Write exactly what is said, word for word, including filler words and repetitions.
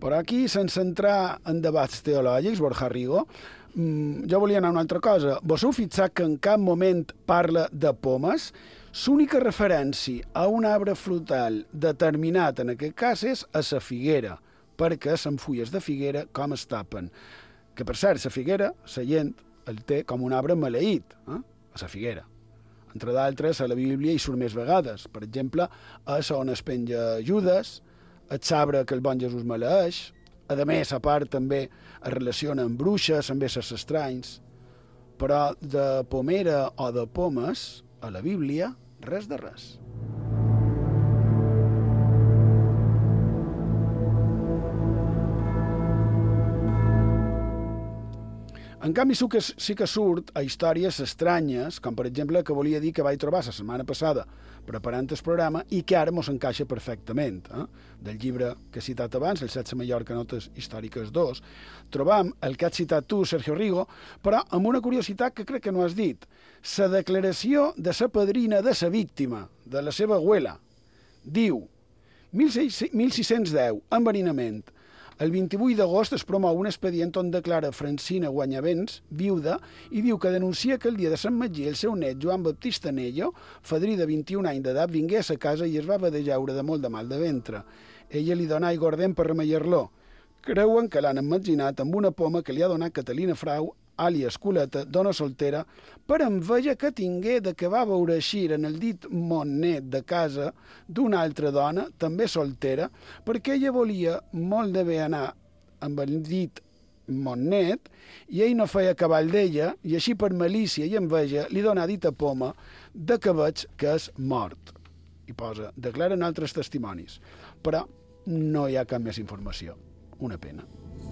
Però aquí, sense entrar en debats teològics, Borja Rigo, jo volia anar a una altra cosa. Vos heu fixat que en cap moment parla de pomes? L'única referència a un arbre frutal determinat, en aquest cas, és a la figuera, perquè les fulles de figuera com es tapen. Que, per cert, la figuera, la gent el té com un arbre maleït, eh? A la figuera. Entre d'altres, a la Bíblia hi surt més vegades. Per exemple, és on es penja Judes, el sabre que el bon Jesús maleeix. A més, a part, també es relaciona amb bruixes, amb éssers estranys. Però de pomera o de pomes, a la Bíblia, res de res. En canvi, sí que, sí que surt a històries estranyes, com per exemple que volia dir que vaig trobar la setmana passada preparant el programa i que ara mos encaixa perfectament. Eh? Del llibre que he citat abans, El setze Mallorca, notes històriques dos, trobam el que has citat tu, Sergio Rigo, però amb una curiositat que crec que no has dit. La declaració de la padrina de la víctima, de la seva abuela, diu mil sis-cents deu, enverinament. El vint-i-vuit d'agost es promou un expedient on declara Francina Guanyavents, viuda, i diu que denuncia que el dia de Sant Magí el seu net, Joan Baptista Nello, fadrí de vint-i-un anys d'edat, vingué a sa casa i es va haver de jaure de molt de mal de ventre. Ella li donà aigua ardent per remeir-lo. Creuen que l'han emmetzinat amb una poma que li ha donat Catalina Frau, àlies Coleta, dona soltera, per enveja que tingué de que va veure eixir en el dit monnet de casa d'una altra dona, també soltera, perquè ella volia molt de bé anar amb el dit monnet i ell no feia cavall d'ella, i així per malícia i enveja li dona dita poma de que veig que és mort. I posa, declaren altres testimonis. Però no hi ha cap més informació. Una pena.